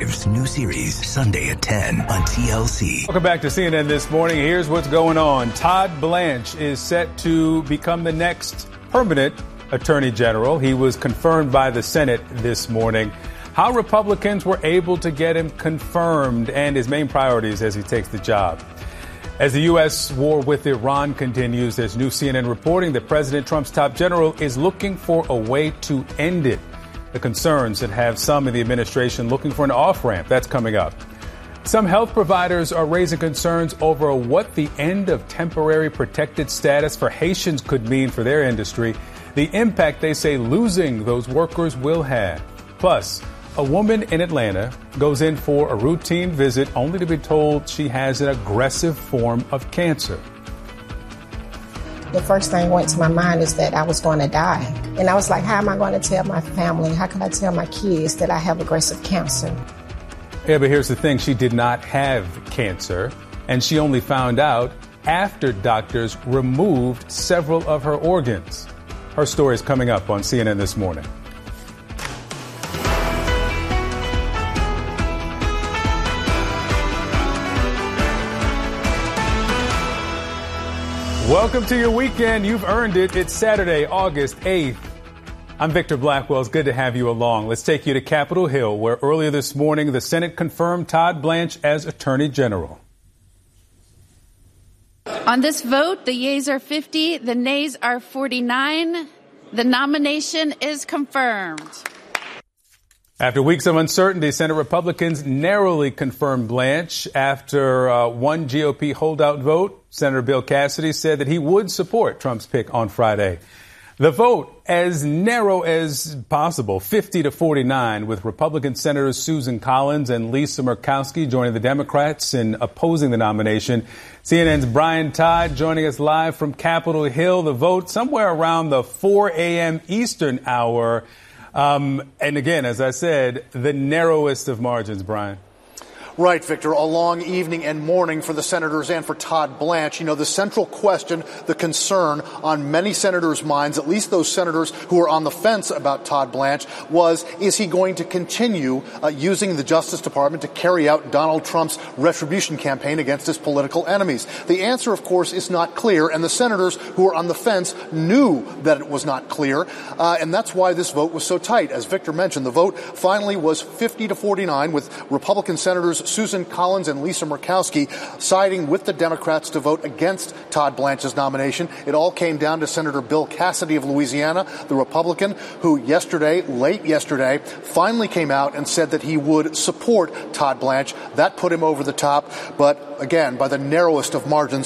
New series Sunday at 10 on TLC. Welcome back to CNN This Morning. Here's what's going on. Todd Blanche is set to become the next permanent Attorney General. He was confirmed by the Senate this morning. How Republicans were able to get him confirmed and his main priorities as he takes the job. As the U.S. war with Iran continues, there's new CNN reporting that President Trump's top general is looking for a way to end it. The concerns that have some in the administration looking for an off-ramp. That's coming up. Some health providers are raising concerns over what the end of temporary protected status for Haitians could mean for their industry, the impact they say losing those workers will have. Plus, a woman in Atlanta goes in for a routine visit only to be told she has an aggressive form of cancer. The first thing went to my mind is that I was going to die. And I was like, how am I going to tell my family? How can I tell my kids that I have aggressive cancer? Yeah, but here's the thing. She did not have cancer, and she only found out after doctors removed several of her organs. Her story is coming up on CNN This Morning. Welcome to your weekend. You've earned it. It's Saturday, August 8th. I'm Victor Blackwell. It's good to have you along. Let's take you to Capitol Hill, where earlier this morning, the Senate confirmed Todd Blanche as Attorney General. On this vote, the yeas are 50, the nays are 49. The nomination is confirmed. After weeks of uncertainty, Senate Republicans narrowly confirmed Blanche after one GOP holdout vote. Senator Bill Cassidy said that he would support Trump's pick on Friday. The vote as narrow as possible, 50-49, with Republican Senators Susan Collins and Lisa Murkowski joining the Democrats in opposing the nomination. CNN's Brian Todd joining us live from Capitol Hill. The vote somewhere around the 4 a.m. Eastern hour. And again, as I said, the narrowest of margins, Brian. Right, Victor. A long evening and morning for the senators and for Todd Blanche. You know, the central question, the concern on many senators' minds, at least those senators who are on the fence about Todd Blanche, was, is he going to continue using the Justice Department to carry out Donald Trump's retribution campaign against his political enemies? The answer, of course, is not clear, and the senators who are on the fence knew that it was not clear, and that's why this vote was so tight. As Victor mentioned, the vote finally was 50-49, with Republican senators Susan Collins and Lisa Murkowski siding with the Democrats to vote against Todd Blanche's nomination. It all came down to Senator Bill Cassidy of Louisiana, the Republican, who late yesterday, finally came out and said that he would support Todd Blanche. That put him over the top, but again, by the narrowest of margins,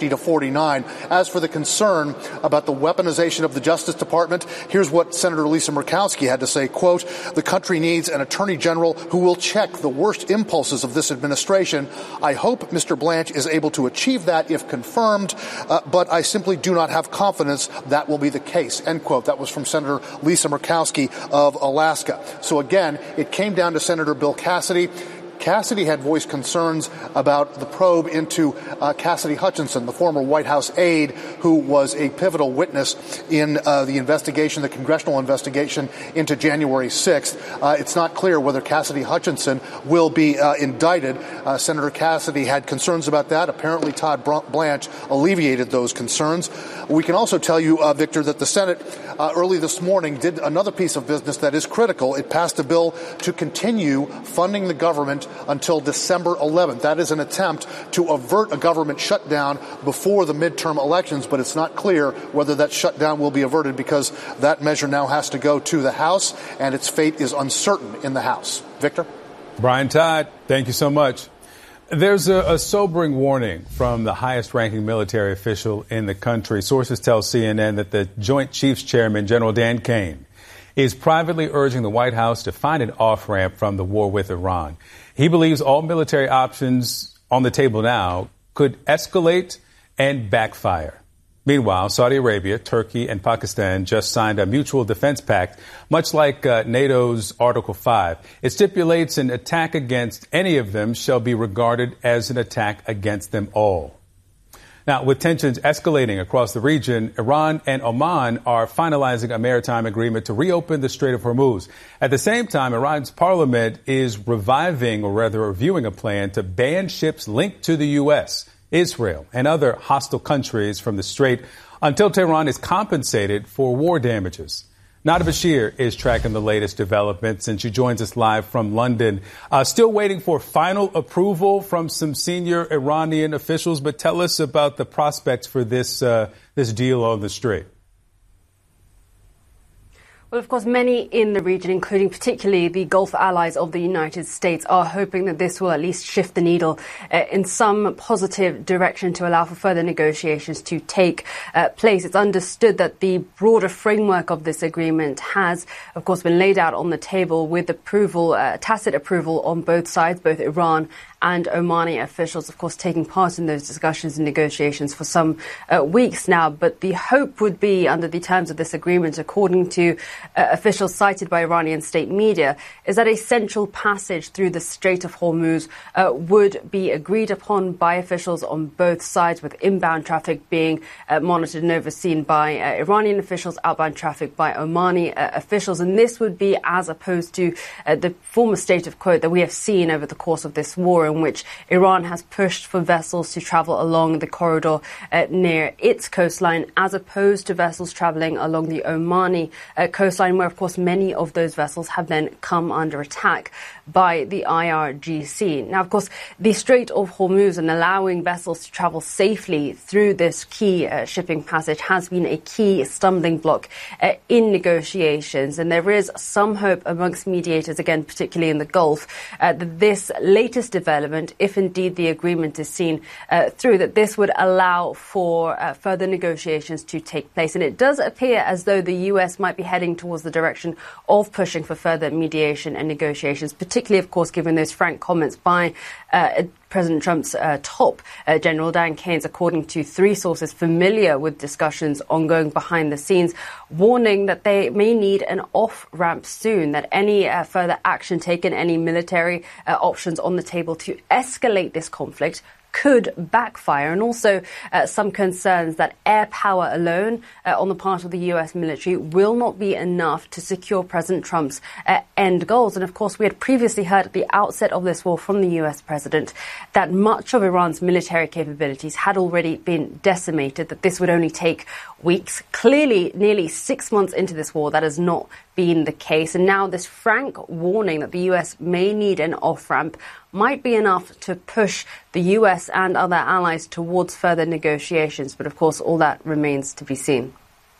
50-49. As for the concern about the weaponization of the Justice Department, here's what Senator Lisa Murkowski had to say, quote, "The country needs an attorney general who will check the worst impulses of this administration. I hope Mr. Blanche is able to achieve that if confirmed, but I simply do not have confidence that will be the case," end quote. That was from Senator Lisa Murkowski of Alaska. So again, it came down to Senator Bill Cassidy. Cassidy had voiced concerns about the probe into Cassidy Hutchinson, the former White House aide who was a pivotal witness in the investigation, the congressional investigation into January 6th. It's not clear whether Cassidy Hutchinson will be indicted. Senator Cassidy had concerns about that. Apparently, Todd Blanche alleviated those concerns. We can also tell you, Victor, that the Senate early this morning did another piece of business that is critical. It passed a bill to continue funding the government until December 11th. That is an attempt to avert a government shutdown before the midterm elections, but it's not clear whether that shutdown will be averted because that measure now has to go to the House, and its fate is uncertain in the House. Victor? Brian Todd, thank you so much. There's a sobering warning from the highest-ranking military official in the country. Sources tell CNN that the Joint Chiefs Chairman, General Dan Kane, is privately urging the White House to find an off-ramp from the war with Iran. He believes all military options on the table now could escalate and backfire. Meanwhile, Saudi Arabia, Turkey, and Pakistan just signed a mutual defense pact, much like NATO's Article 5. It stipulates an attack against any of them shall be regarded as an attack against them all. Now, with tensions escalating across the region, Iran and Oman are finalizing a maritime agreement to reopen the Strait of Hormuz. At the same time, Iran's parliament is reviewing a plan to ban ships linked to the U.S., Israel, and other hostile countries from the strait until Tehran is compensated for war damages. Nada Bashir is tracking the latest developments, and she joins us live from London. Still waiting for final approval from some senior Iranian officials, but tell us about the prospects for this deal on the strait. Well, of course, many in the region, including particularly the Gulf allies of the United States, are hoping that this will at least shift the needle in some positive direction to allow for further negotiations to take place. It's understood that the broader framework of this agreement has, of course, been laid out on the table with approval, tacit approval on both sides, both Iran and Omani officials, of course, taking part in those discussions and negotiations for some weeks now. But the hope would be, under the terms of this agreement, according to officials cited by Iranian state media, is that a central passage through the Strait of Hormuz would be agreed upon by officials on both sides, with inbound traffic being monitored and overseen by Iranian officials, outbound traffic by Omani officials. And this would be as opposed to the former state of quo that we have seen over the course of this war, in which Iran has pushed for vessels to travel along the corridor near its coastline, as opposed to vessels traveling along the Omani coastline, where, of course, many of those vessels have then come under attack by the IRGC. Now, of course, the Strait of Hormuz and allowing vessels to travel safely through this key shipping passage has been a key stumbling block in negotiations. And there is some hope amongst mediators, again, particularly in the Gulf, that this latest development, if indeed the agreement is seen through, that this would allow for further negotiations to take place. And it does appear as though the U.S. might be heading towards the direction of pushing for further mediation and negotiations, particularly, of course, given those frank comments by President Trump's top General Dan Keynes, according to three sources familiar with discussions ongoing behind the scenes, warning that they may need an off-ramp soon, that any further action taken, any military options on the table to escalate this conflict could backfire, and also some concerns that air power alone on the part of the U.S. military will not be enough to secure President Trump's end goals. And of course, we had previously heard at the outset of this war from the U.S. president that much of Iran's military capabilities had already been decimated, that this would only take weeks. Clearly, nearly 6 months into this war, that has not been the case. And now this frank warning that the U.S. may need an off-ramp might be enough to push the U.S. and other allies towards further negotiations. But of course, all that remains to be seen.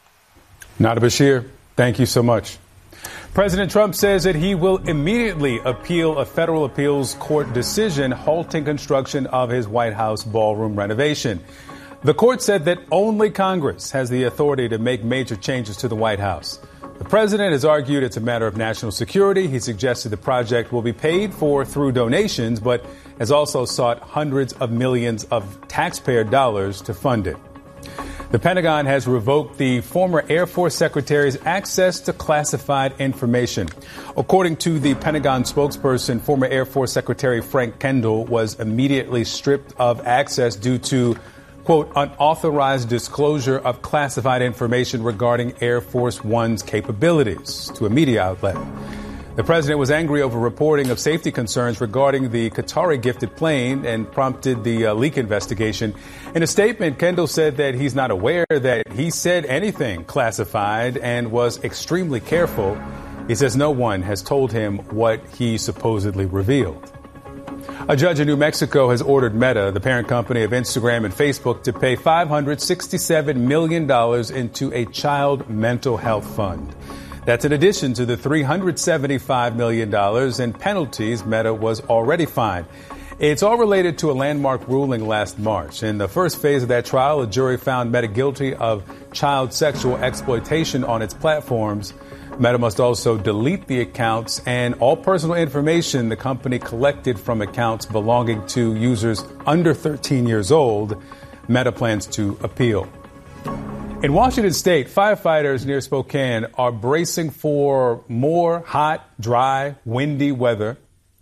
Nada Bashir, thank you so much. President Trump says that he will immediately appeal a federal appeals court decision halting construction of his White House ballroom renovation. The court said that only Congress has the authority to make major changes to the White House. The president has argued it's a matter of national security. He suggested the project will be paid for through donations, but has also sought hundreds of millions of taxpayer dollars to fund it. The Pentagon has revoked the former Air Force Secretary's access to classified information. According to the Pentagon spokesperson, former Air Force Secretary Frank Kendall was immediately stripped of access due to, quote, unauthorized disclosure of classified information regarding Air Force One's capabilities to a media outlet. The president was angry over reporting of safety concerns regarding the Qatari gifted plane and prompted the leak investigation. In a statement, Kendall said that he's not aware that he said anything classified and was extremely careful. He says no one has told him what he supposedly revealed. A judge in New Mexico has ordered Meta, the parent company of Instagram and Facebook, to pay $567 million into a child mental health fund. That's in addition to the $375 million in penalties Meta was already fined. It's all related to a landmark ruling last March. In the first phase of that trial, a jury found Meta guilty of child sexual exploitation on its platforms. Meta must also delete the accounts and all personal information the company collected from accounts belonging to users under 13 years old. Meta plans to appeal. In Washington State, firefighters near Spokane are bracing for more hot, dry, windy weather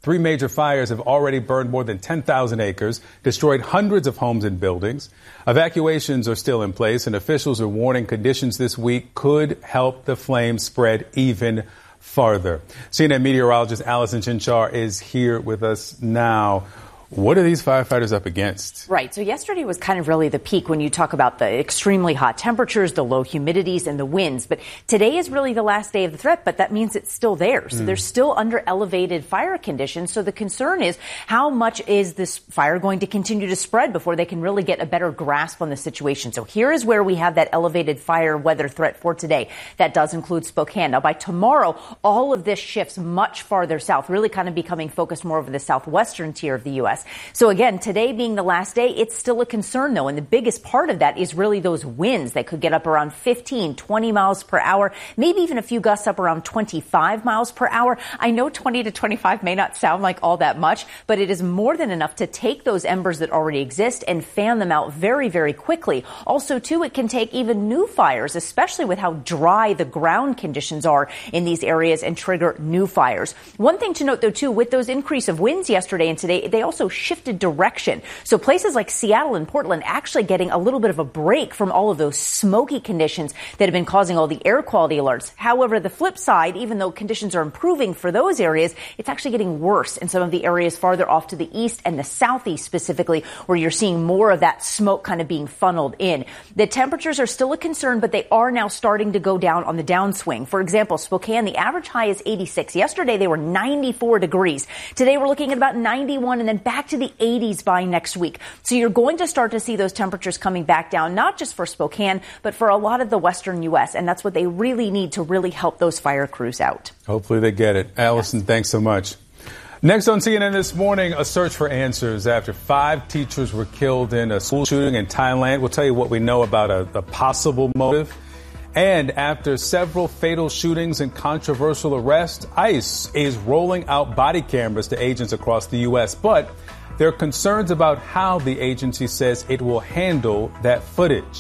3 major fires have already burned more than 10,000 acres, destroyed hundreds of homes and buildings. Evacuations are still in place, and officials are warning conditions this week could help the flames spread even farther. CNN meteorologist Allison Chinchar is here with us now. What are these firefighters up against? Right. So yesterday was kind of really the peak when you talk about the extremely hot temperatures, the low humidities, and the winds. But today is really the last day of the threat, but that means it's still there. So they're still under elevated fire conditions. So the concern is, how much is this fire going to continue to spread before they can really get a better grasp on the situation? So here is where we have that elevated fire weather threat for today. That does include Spokane. Now, by tomorrow, all of this shifts much farther south, really kind of becoming focused more over the southwestern tier of the U.S. So again, today being the last day, it's still a concern, though. And the biggest part of that is really those winds that could get up around 15, 20 miles per hour, maybe even a few gusts up around 25 miles per hour. I know 20 to 25 may not sound like all that much, but it is more than enough to take those embers that already exist and fan them out very, very quickly. Also, too, it can take even new fires, especially with how dry the ground conditions are in these areas, and trigger new fires. One thing to note, though, too, with those increase of winds yesterday and today, they also shifted direction. So places like Seattle and Portland actually getting a little bit of a break from all of those smoky conditions that have been causing all the air quality alerts. However, the flip side, even though conditions are improving for those areas, it's actually getting worse in some of the areas farther off to the east and the southeast specifically, where you're seeing more of that smoke kind of being funneled in. The temperatures are still a concern, but they are now starting to go down on the downswing. For example, Spokane, the average high is 86. Yesterday, they were 94 degrees. Today, we're looking at about 91 and then back to the 80s by next week. So you're going to start to see those temperatures coming back down, not just for Spokane, but for a lot of the western U.S. And that's what they really need to really help those fire crews out. Hopefully they get it. Allison, thanks so much. Next on CNN this morning, a search for answers after 5 teachers were killed in a school shooting in Thailand. We'll tell you what we know about a possible motive. And after several fatal shootings and controversial arrests, ICE is rolling out body cameras to agents across the U.S. But there are concerns about how the agency says it will handle that footage.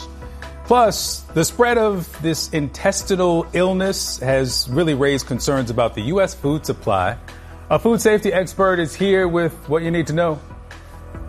Plus, the spread of this intestinal illness has really raised concerns about the U.S. food supply. A food safety expert is here with what you need to know.